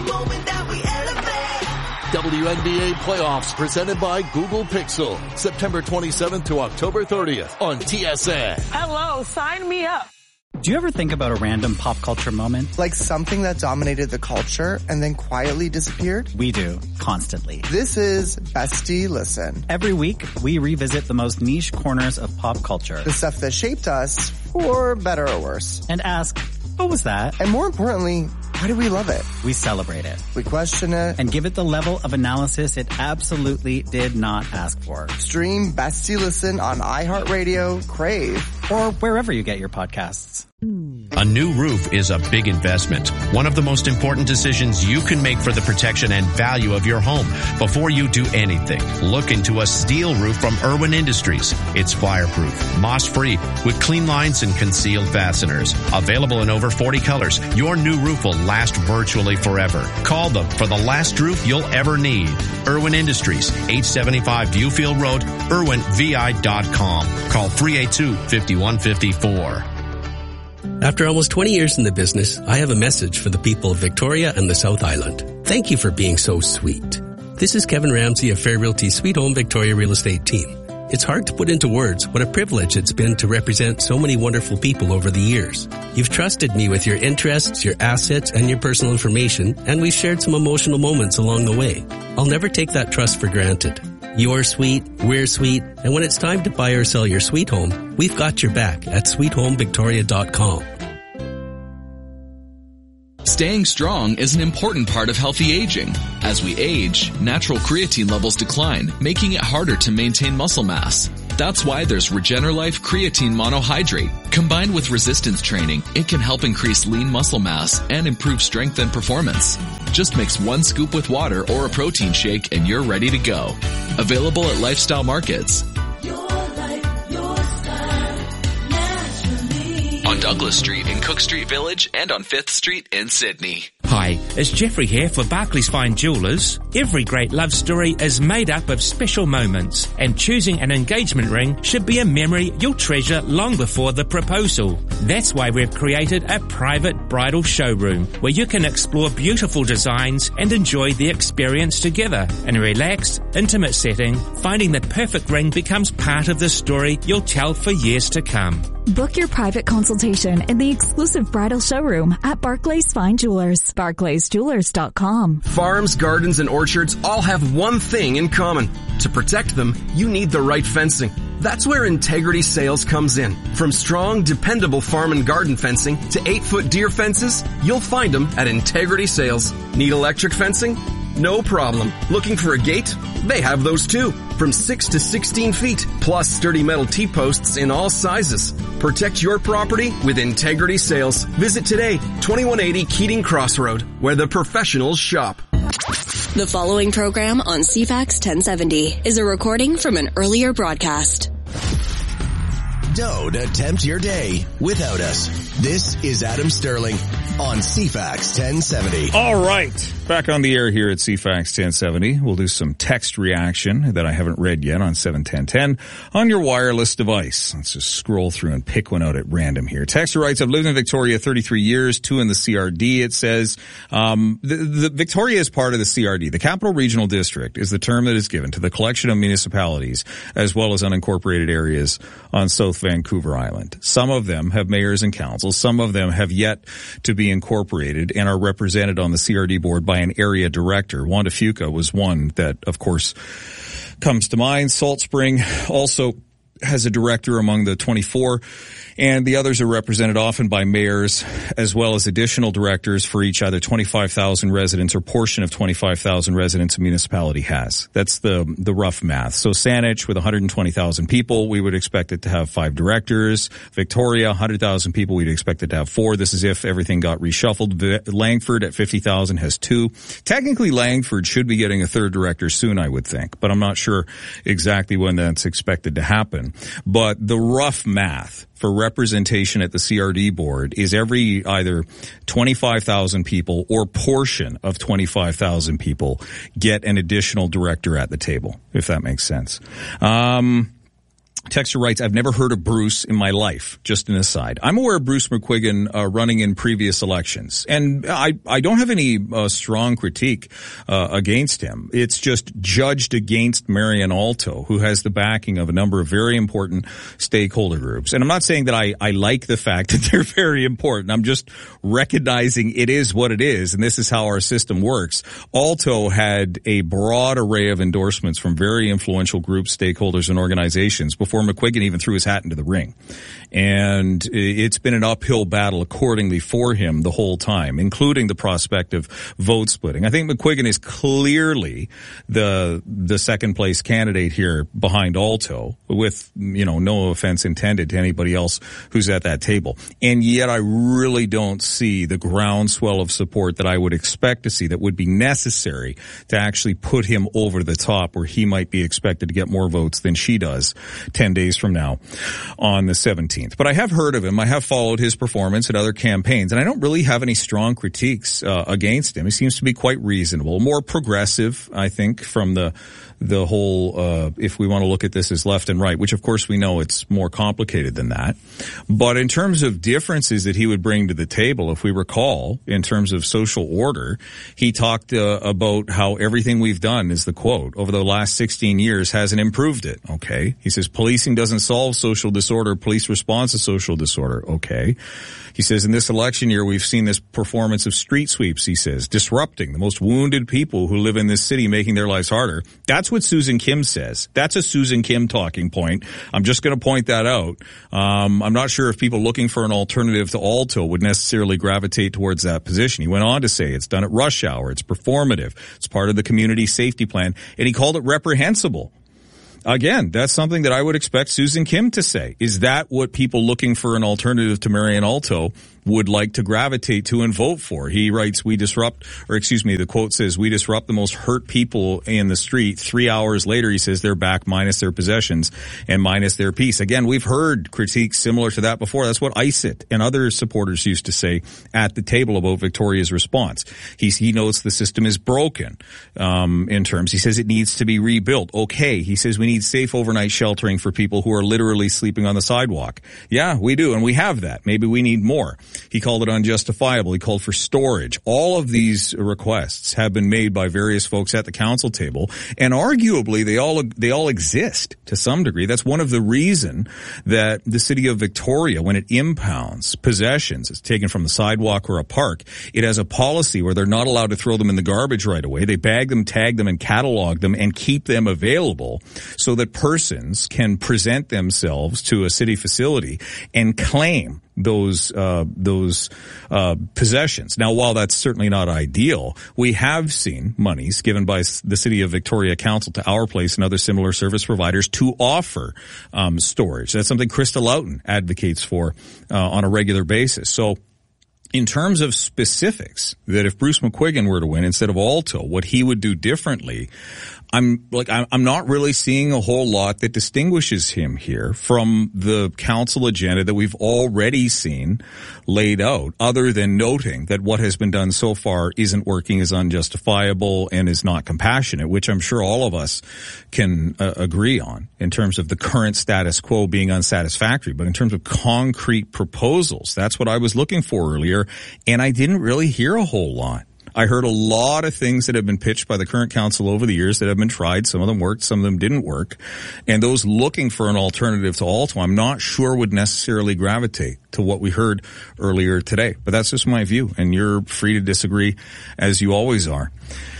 WNBA playoffs presented by Google Pixel, September 27th to October 30th on TSN. Hello, sign me up. Do you ever think about a random pop culture moment? Like something that dominated the culture and then quietly disappeared? We do, constantly. This is Bestie Listen. Every week, we revisit the most niche corners of pop culture. The stuff that shaped us, for better or worse. And ask, what was that? And more importantly, why do we love it? We celebrate it. We question it. And give it the level of analysis it absolutely did not ask for. Stream Bestie Listen on iHeartRadio, Crave, or wherever you get your podcasts. A new roof is a big investment. One of the most important decisions you can make for the protection and value of your home. Before you do anything, look into a steel roof from Irwin Industries. It's fireproof, moss-free, with clean lines and concealed fasteners. Available in over 40 colors, your new roof will last virtually forever. Call them for the last roof you'll ever need. Irwin Industries, 875 Viewfield Road, IrwinVI.com. Call 382-5154. After almost 20 years in the business, I have a message for the people of Victoria and the South Island. Thank you for being so sweet. This is Kevin Ramsey of Fair Realty Sweet Home Victoria Real Estate Team. It's hard to put into words what a privilege it's been to represent so many wonderful people over the years. You've trusted me with your interests, your assets, and your personal information, and we've shared some emotional moments along the way. I'll never take that trust for granted. You're sweet, we're sweet, and when it's time to buy or sell your sweet home, we've got your back at sweethomevictoria.com. Staying strong is an important part of healthy aging. As we age, natural creatine levels decline, making it harder to maintain muscle mass. That's why there's Regenerlife Creatine Monohydrate. Combined with resistance training, it can help increase lean muscle mass and improve strength and performance. Just mix 1 scoop with water or a protein shake and you're ready to go. Available at Lifestyle Markets. On Douglas Street in Cook Street Village and on 5th Street in Sydney. Hi, it's Jeffrey here for Barclays Fine Jewellers. Every great love story is made up of special moments, and choosing an engagement ring should be a memory you'll treasure long before the proposal. That's why we've created a private bridal showroom where you can explore beautiful designs and enjoy the experience together. In a relaxed, intimate setting, finding the perfect ring becomes part of the story you'll tell for years to come. Book your private consultation in the exclusive bridal showroom at Barclays Fine Jewellers. BarclaysJewellers.com. Farms, gardens, and orchards all have one thing in common. To protect them, you need the right fencing. That's where Integrity Sales comes in. From strong, dependable farm and garden fencing to 8-foot deer fences, you'll find them at Integrity Sales. Need electric fencing? No problem. Looking for a gate? They have those too. From 6 to 16 feet, plus sturdy metal T-posts in all sizes. Protect your property with Integrity Sales. Visit today, 2180 Keating Crossroad, where the professionals shop. The following program on CFAX 1070 is a recording from an earlier broadcast. Don't attempt your day without us. This is Adam Sterling on CFAX 1070. All right. Back on the air here at CFAX 1070. We'll do some text reaction that I haven't read yet on 71010 on your wireless device. Let's just scroll through and pick one out at random here. Texter writes, I've lived in Victoria 33 years, 2 in the CRD. It says, the Victoria is part of the CRD. The Capital Regional District is the term that is given to the collection of municipalities as well as unincorporated areas on South Vancouver Island. Some of them have mayors and councils. Some of them have yet to be incorporated and are represented on the CRD board by an area director. Wanda Fuca was one that, of course, comes to mind. Salt Spring also has a director among the 24, and the others are represented often by mayors as well as additional directors for each either 25,000 residents or portion of 25,000 residents a municipality has. That's the rough math. So Saanich with 120,000 people, we would expect it to have 5 directors. Victoria, 100,000 people, we'd expect it to have 4. This is if everything got reshuffled. Langford at 50,000 has 2. Technically, Langford should be getting a 3rd director soon, I would think, but I'm not sure exactly when that's expected to happen. But the rough math for representation at the CRD board is every either 25,000 people or portion of 25,000 people get an additional director at the table, if that makes sense. Texter writes, I've never heard of Bruce in my life. Just an aside. I'm aware of Bruce McQuiggan running in previous elections, and I don't have any strong critique against him. It's just judged against Marion Alto, who has the backing of a number of very important stakeholder groups. And I'm not saying that I like the fact that they're very important. I'm just recognizing it is what it is, and this is how our system works. Alto had a broad array of endorsements from very influential groups, stakeholders, and organizations before before McQuiggan even threw his hat into the ring. And it's been an uphill battle accordingly for him the whole time, including the prospect of vote splitting. I think McQuiggan is clearly the second place candidate here behind Alto, with, no offense intended to anybody else who's at that table. And yet I really don't see the groundswell of support that I would expect to see that would be necessary to actually put him over the top, where he might be expected to get more votes than she does 10 days from now on the 17th. But I have heard of him. I have followed his performance at other campaigns, and I don't really have any strong critiques against him. He seems to be quite reasonable, more progressive, I think, from the whole, if we want to look at this as left and right, which of course we know it's more complicated than that. But in terms of differences that he would bring to the table, if we recall, in terms of social order, he talked about how everything we've done, is the quote, over the last 16 years hasn't improved it. Okay. He says policing doesn't solve social disorder. Police response to social disorder. Okay. He says in this election year, we've seen this performance of street sweeps, he says, disrupting the most wounded people who live in this city, making their lives harder. That's what Susan Kim says. That's a Susan Kim talking point. I'm just going to point that out. I'm not sure if people looking for an alternative to Alto would necessarily gravitate towards that position. He went on to say it's done at rush hour. It's performative. It's part of the community safety plan. And he called it reprehensible. Again, that's something that I would expect Susan Kim to say. Is that what people looking for an alternative to Marian Alto would like to gravitate to and vote for? He writes, the quote says, we disrupt the most hurt people in the street. 3 hours later, he says they're back minus their possessions and minus their peace. Again, we've heard critiques similar to that before. That's what ISIT and other supporters used to say at the table about Victoria's response. He notes the system is broken, in terms. He says it needs to be rebuilt. Okay. He says we need safe overnight sheltering for people who are literally sleeping on the sidewalk. Yeah, we do. And we have that. Maybe we need more. He called it unjustifiable. He called for storage. All of these requests have been made by various folks at the council table, and arguably they all exist to some degree. That's one of the reason that the city of Victoria, when it impounds possessions, it's taken from the sidewalk or a park, it has a policy where they're not allowed to throw them in the garbage right away. They bag them, tag them, and catalog them and keep them available so that persons can present themselves to a city facility and claim those possessions. Now, while that's certainly not ideal, we have seen monies given by the City of Victoria Council to Our Place and other similar service providers to offer storage. That's something Krista Loughton advocates for on a regular basis. So, in terms of specifics, that if Bruce McQuiggan were to win instead of Alto, what he would do differently, I'm not really seeing a whole lot that distinguishes him here from the council agenda that we've already seen laid out, other than noting that what has been done so far isn't working, is unjustifiable, and is not compassionate, which I'm sure all of us can agree on in terms of the current status quo being unsatisfactory. But in terms of concrete proposals, that's what I was looking for earlier, and I didn't really hear a whole lot. I heard a lot of things that have been pitched by the current council over the years that have been tried. Some of them worked, some of them didn't work. And those looking for an alternative to Alto, I'm not sure would necessarily gravitate to what we heard earlier today. But that's just my view, and you're free to disagree, as you always are.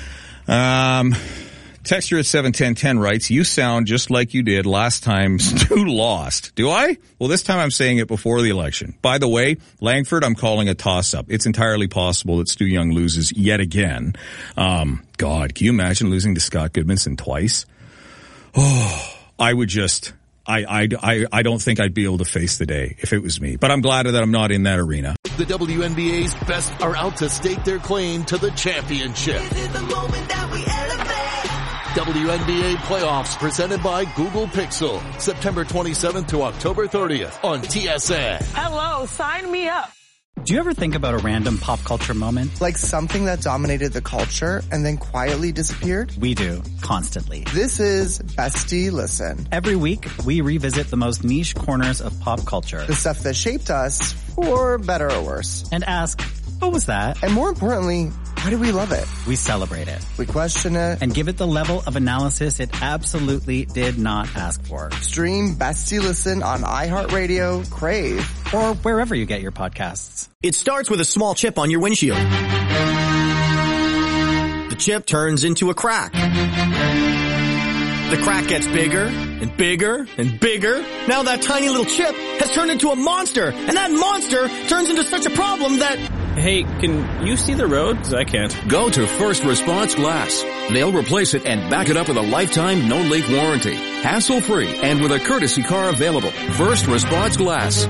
Texture at 71010 writes, you sound just like you did last time Stu lost. Do I? Well, this time I'm saying it before the election. By the way, Langford, I'm calling a toss-up. It's entirely possible that Stu Young loses yet again. God, can you imagine losing to Scott Goodmanson twice? Oh, I would just... I don't think I'd be able to face the day if it was me. But I'm glad that I'm not in that arena. The WNBA's best are out to stake their claim to the championship. This is the moment that we elevate. WNBA playoffs presented by Google Pixel. September 27th to October 30th on TSN. Hello, sign me up. Do you ever think about a random pop culture moment? Like something that dominated the culture and then quietly disappeared? We do, constantly. This is Bestie Listen. Every week, we revisit the most niche corners of pop culture. The stuff that shaped us, for better or worse. And ask, what was that? And more importantly, why do we love it? We celebrate it. We question it. And give it the level of analysis it absolutely did not ask for. Stream Bestie Listen on iHeartRadio, Crave, or wherever you get your podcasts. It starts with a small chip on your windshield. The chip turns into a crack. The crack gets bigger and bigger and bigger. Now that tiny little chip has turned into a monster, and that monster turns into such a problem that... Hey, can you see the road? 'Cause I can't. Go to First Response Glass. They'll replace it and back it up with a lifetime no-leak warranty. Hassle-free and with a courtesy car available. First Response Glass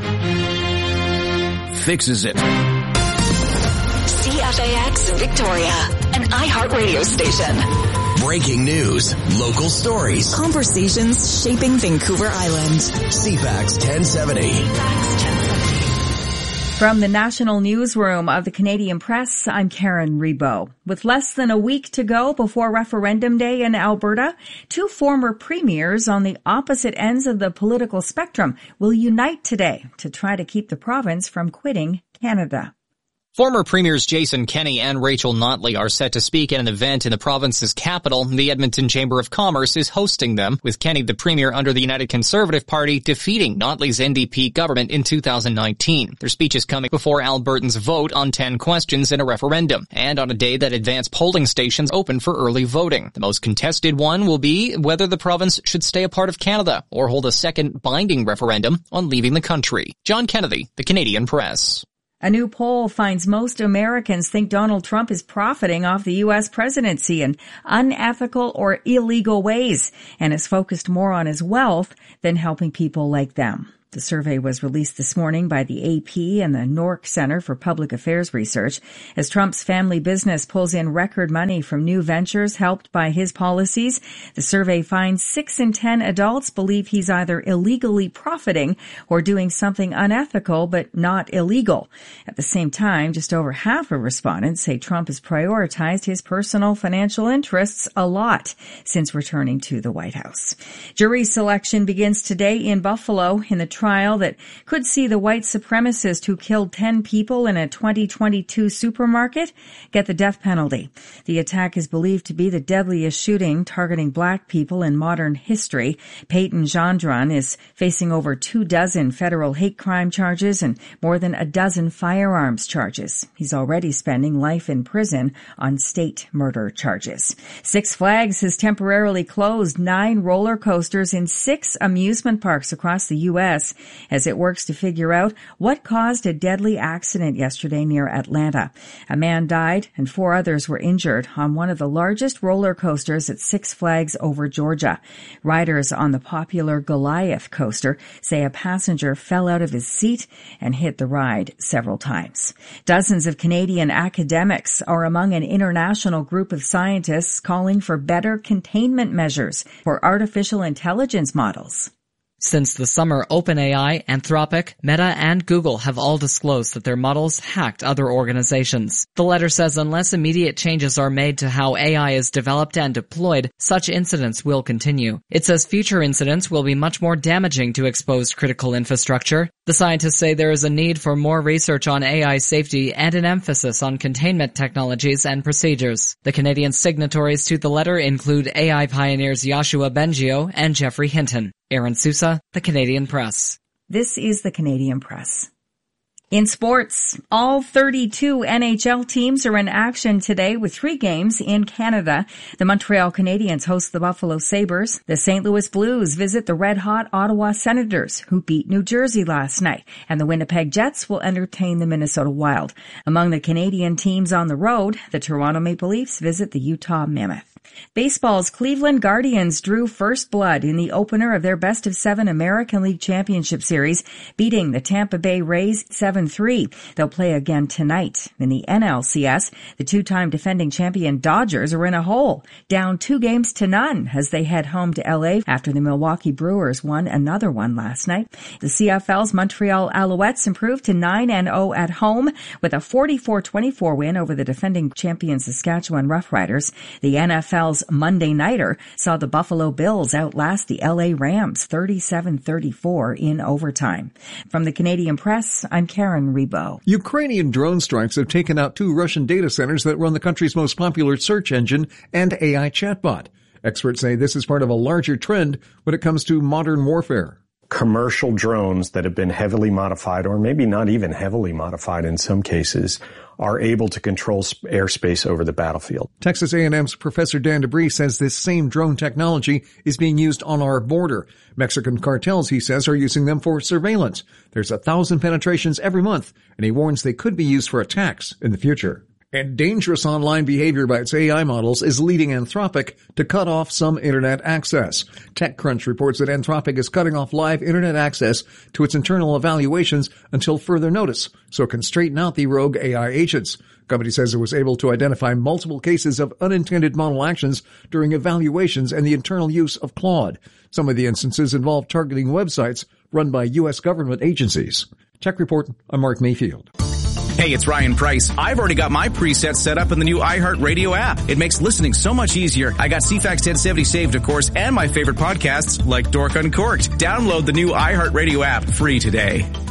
fixes it. CFAX Victoria, an iHeartRadio station. Breaking news, local stories, conversations shaping Vancouver Island. CFAX 1070. From the National Newsroom of the Canadian Press, I'm Karen Rebo. With less than a week to go before Referendum Day in Alberta, two former premiers on the opposite ends of the political spectrum will unite today to try to keep the province from quitting Canada. Former Premiers Jason Kenney and Rachel Notley are set to speak at an event in the province's capital. The Edmonton Chamber of Commerce is hosting them, with Kenney, the Premier under the United Conservative Party, defeating Notley's NDP government in 2019. Their speech is coming before Albertans vote on 10 questions in a referendum, and on a day that advanced polling stations open for early voting. The most contested one will be whether the province should stay a part of Canada or hold a second binding referendum on leaving the country. John Kennedy, the Canadian Press. A new poll finds most Americans think Donald Trump is profiting off the U.S. presidency in unethical or illegal ways and is focused more on his wealth than helping people like them. The survey was released this morning by the AP and the Nork Center for Public Affairs Research as Trump's family business pulls in record money from new ventures helped by his policies. The survey finds 6 in 10 adults believe he's either illegally profiting or doing something unethical but not illegal. At the same time, just over half of respondents say Trump has prioritized his personal financial interests a lot since returning to the White House. Jury selection begins today in Buffalo in the trial that could see the white supremacist who killed 10 people in a 2022 supermarket get the death penalty. The attack is believed to be the deadliest shooting targeting black people in modern history. Peyton Gendron is facing over 24 federal hate crime charges and more than a dozen firearms charges. He's already spending life in prison on state murder charges. Six Flags has temporarily closed 9 roller coasters in 6 amusement parks across the U.S. as it works to figure out what caused a deadly accident yesterday near Atlanta. A man died and 4 others were injured on one of the largest roller coasters at Six Flags over Georgia. Riders on the popular Goliath coaster say a passenger fell out of his seat and hit the ride several times. Dozens of Canadian academics are among an international group of scientists calling for better containment measures for artificial intelligence models. Since the summer, OpenAI, Anthropic, Meta, and Google have all disclosed that their models hacked other organizations. The letter says unless immediate changes are made to how AI is developed and deployed, such incidents will continue. It says future incidents will be much more damaging to exposed critical infrastructure. The scientists say there is a need for more research on AI safety and an emphasis on containment technologies and procedures. The Canadian signatories to the letter include AI pioneers Yoshua Bengio and Jeffrey Hinton. Aaron Sousa, the Canadian Press. This is the Canadian Press. In sports, all 32 NHL teams are in action today with 3 games in Canada. The Montreal Canadiens host the Buffalo Sabres. The St. Louis Blues visit the red-hot Ottawa Senators, who beat New Jersey last night. And the Winnipeg Jets will entertain the Minnesota Wild. Among the Canadian teams on the road, the Toronto Maple Leafs visit the Utah Mammoth. Baseball's Cleveland Guardians drew first blood in the opener of their best-of-7 American League Championship Series, beating the Tampa Bay Rays 7-3. They'll play again tonight. In the NLCS, the 2-time defending champion Dodgers are in a hole, down 2-0 as they head home to LA after the Milwaukee Brewers won another one last night. The CFL's Montreal Alouettes improved to 9-0 at home with a 44-24 win over the defending champion Saskatchewan Roughriders. The NFL's Monday Nighter saw the Buffalo Bills outlast the LA Rams 37-34 in overtime. From the Canadian Press, I'm Karen Rebo. Ukrainian drone strikes have taken out 2 Russian data centers that run the country's most popular search engine and AI chatbot. Experts say this is part of a larger trend when it comes to modern warfare. commercial drones that have been heavily modified, or maybe not even heavily modified in some cases, are able to control airspace over the battlefield. Texas A&M's Professor Dan DeBree says this same drone technology is being used on our border. Mexican cartels, he says, are using them for surveillance. There's 1,000 penetrations every month, and he warns they could be used for attacks in the future. And dangerous online behavior by its AI models is leading Anthropic to cut off some internet access. TechCrunch reports that Anthropic is cutting off live internet access to its internal evaluations until further notice, so it can straighten out the rogue AI agents. The company says it was able to identify multiple cases of unintended model actions during evaluations and the internal use of Claude. Some of the instances involve targeting websites run by U.S. government agencies. Tech Report, I'm Mark Mayfield. Hey, it's Ryan Price. I've already got my presets set up in the new iHeartRadio app. It makes listening so much easier. I got CFAX 1070 saved, of course, and my favorite podcasts like Dork Uncorked. Download the new iHeartRadio app free today.